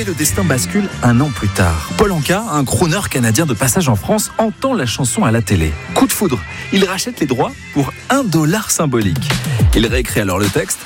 le destin bascule un an plus tard. Paul Anka, un crooner canadien de passage en France, entend la chanson à la télé. Coup de foudre, il rachète les droits pour $1 symbolique. Il réécrit alors le texte